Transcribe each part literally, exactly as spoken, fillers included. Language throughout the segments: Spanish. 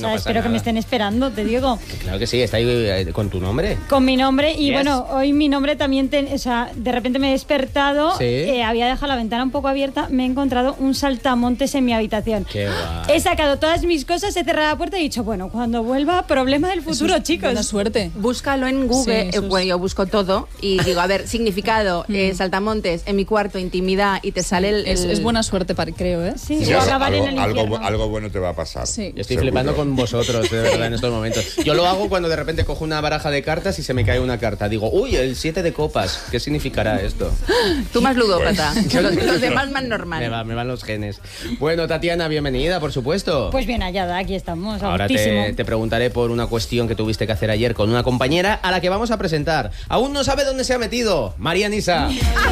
no pasa espero nada. Que me estén esperando, te digo. Claro que sí, está ahí con tu nombre. Con mi nombre y yes. Bueno, hoy mi nombre también, te, o sea, de repente me he despertado, ¿sí? eh, había dejado la ventana un poco abierta, me he encontrado un saltamontes en mi habitación. Qué guay. He sacado todas mis cosas, he cerrado la puerta y he dicho, bueno, cuando vuelva, problema del futuro, es chicos. Buena suerte. Búscalo en Google, sí, eh, bueno, yo busco todo y digo, a ver, significado, eh, saltamontes, en mi cuarto, intimidad, y te sale el... el... Es, es buena suerte, para, creo, ¿eh? Sí, sí, sí, algo, acabar algo, en el algo, algo bueno te va a pasar. Sí. Yo estoy seguro. Flipando con vosotros, de verdad, en estos momentos. Yo lo hago cuando de repente cojo una baraja de cartas y se me cae una carta. Digo, uy, el siete de copas. ¿Qué significará esto? Tú más ludópata. los, los demás más normal. Me, va, me van los genes. Bueno, Tatiana, bienvenida, por supuesto. Pues bien hallada, aquí estamos. Ahora te, te preguntaré por una cuestión que tuviste que hacer ayer con una compañera a la que vamos a presentar. Aún no sabe dónde se ha metido. María Nisa.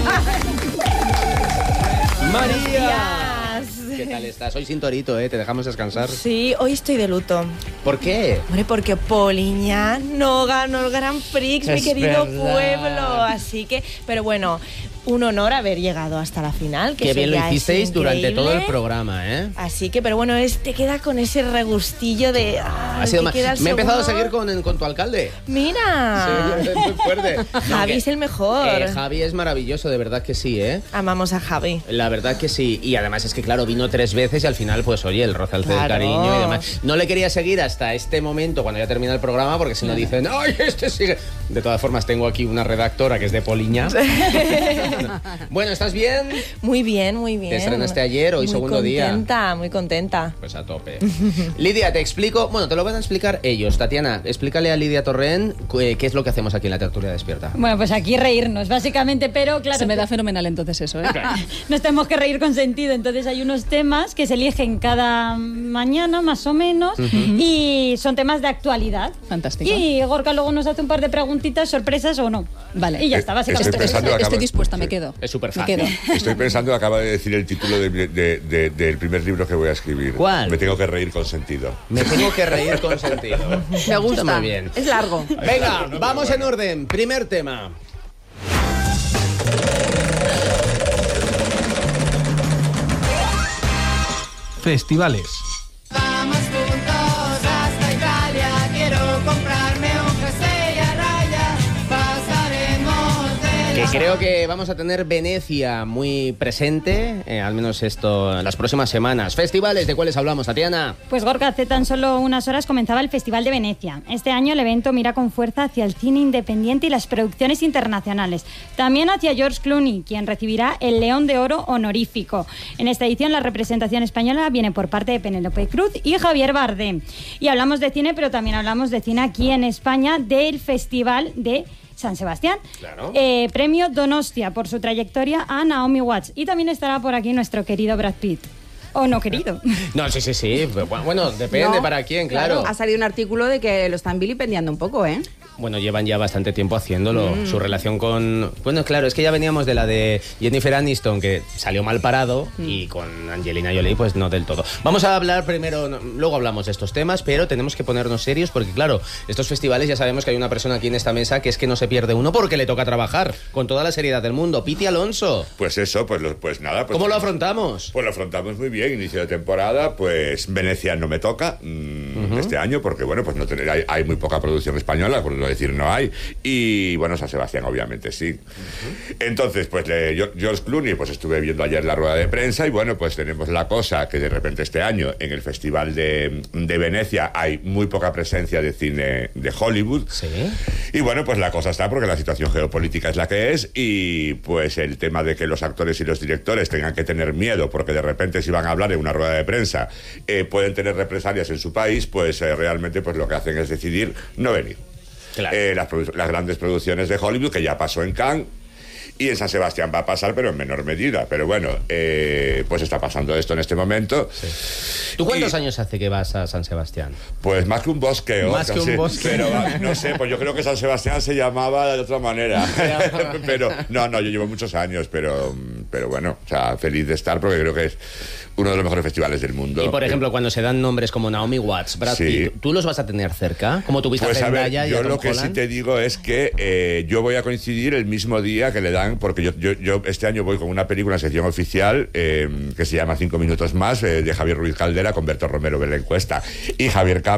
María. ¿Qué tal estás? Hoy sin torito, ¿eh? ¿Te dejamos descansar? Sí, hoy estoy de luto. ¿Por qué? Hombre, porque Poliña no ganó el Grand Prix, es mi querido verdad. pueblo. Así que, pero bueno, un honor haber llegado hasta la final. Que Qué bien lo hicisteis durante todo el programa. programa, ¿eh? Así que, pero bueno, es, te queda con ese regustillo de... Ah, ha sido ma- Me he segundo. empezado a seguir con, con tu alcalde. Mira. Sí, es muy fuerte. Javi no, es el mejor. Eh, Javi es maravilloso, de verdad que sí, ¿eh? Amamos a Javi. La verdad que sí. Y además es que, claro, vino tres veces y al final, pues, oye, el roce al claro. del cariño y demás. No le quería seguir hasta este momento, cuando ya termina el programa, porque si no dicen, ¡ay, este sigue! De todas formas, tengo aquí una redactora que es de Poliña. Bueno, ¿estás bien? Muy bien, muy bien. ¿Te estrenaste ayer, hoy muy segundo día? Muy contenta, muy contenta. Pues a tope. Lidia, te explico, bueno, te lo van a explicar ellos. Tatiana, explícale a Lidia Torrent qué es lo que hacemos aquí en la Tertulia Despierta. Bueno, pues aquí reírnos, básicamente, pero claro... Se me da fenomenal entonces eso, ¿eh? Nos tenemos que reír con sentido, entonces hay unos temas que se eligen cada mañana, más o menos, uh-huh. y son temas de actualidad. Fantástico. Y Gorka luego nos hace un par de preguntitas, sorpresas o no. Vale. Y ya está, básicamente. Estoy, estoy, acaba, estoy dispuesta, sí. me quedo. Es súper fácil. Me quedo. Estoy pensando, acaba de decir el título de, de, de, del primer libro que voy a escribir. ¿Cuál? Me tengo que reír con sentido. Me tengo que reír con sentido. Me gusta. Está muy bien. Es largo. Venga, vamos en orden. Primer tema. Festivales. Vamos juntos hasta Italia, quiero comprarme un jersey a raya, pasaremos de Que creo que vamos a tener Venecia muy presente, eh, al menos esto en las próximas semanas. Festivales, ¿de cuáles hablamos, Tatiana? Pues Gorka, hace tan solo unas horas comenzaba el Festival de Venecia. Este año el evento mira con fuerza hacia el cine independiente y las producciones internacionales. También hacia George Clooney, quien recibirá el León de Oro honorífico. En esta edición la representación española viene por parte de Penélope Cruz y Javier Bardem. Y hablamos de cine, pero también hablamos de cine aquí en España, del Festival de San Sebastián. Claro. Eh, premio Donostia por su trayectoria a Naomi Watts. Y también estará por aquí nuestro querido Brad Pitt. O no querido. No, sí, sí, sí. Bueno, depende no, para quién, claro. Ha salido un artículo de que lo están vilipendiando un poco, ¿eh? Bueno, llevan ya bastante tiempo haciéndolo. Mm. Su relación con... Bueno, claro, es que ya veníamos de la de Jennifer Aniston, que salió mal parado, mm. y con Angelina Jolie, pues no del todo. Vamos a hablar primero, no, luego hablamos de estos temas, pero tenemos que ponernos serios porque, claro, estos festivales ya sabemos que hay una persona aquí en esta mesa que es que no se pierde uno porque le toca trabajar con toda la seriedad del mundo. Piti Alonso. Pues eso, pues, lo, pues nada. Pues ¿Cómo lo afrontamos? Pues lo afrontamos muy bien. Inicio de temporada, pues Venecia no me toca mmm, uh-huh. este año porque, bueno, pues no tener, hay, hay muy poca producción española, por no decir no hay. Y bueno, San Sebastián obviamente sí. Uh-huh. Entonces, pues le, yo, George Clooney, pues estuve viendo ayer la rueda de prensa y bueno, pues tenemos la cosa que de repente este año en el Festival de, de Venecia hay muy poca presencia de cine de Hollywood. Sí. Y bueno, pues la cosa está porque la situación geopolítica es la que es y pues el tema de que los actores y los directores tengan que tener miedo porque de repente si van a hablar en una rueda de prensa eh, pueden tener represalias en su país, pues eh, realmente pues lo que hacen es decidir no venir. Claro. Eh, las, las grandes producciones de Hollywood, que ya pasó en Cannes, y en San Sebastián va a pasar, pero en menor medida. Pero bueno, eh, pues está pasando esto en este momento. Sí. ¿Tú cuántos y, años hace que vas a San Sebastián? Pues más que un bosqueo. Más no que sé, un bosqueo. Pero no sé, pues yo creo que San Sebastián se llamaba de otra manera. Pero no, no, yo llevo muchos años, pero, pero bueno, o sea, feliz de estar porque creo que es uno de los mejores festivales del mundo. Y por ejemplo, cuando se dan nombres como Naomi Watts, Brad Pitt, sí. ¿tú los vas a tener cerca? ¿Cómo tuviste pues a Zendaya a ver, y a yo Tom lo que Holland? sí te digo es que eh, yo voy a coincidir el mismo día que le dan, porque yo, yo, yo este año voy con una película en sección oficial eh, que se llama Cinco minutos más, eh, de Javier Ruiz Caldera con Berto Romero Belén Cuesta. Y Javier Camp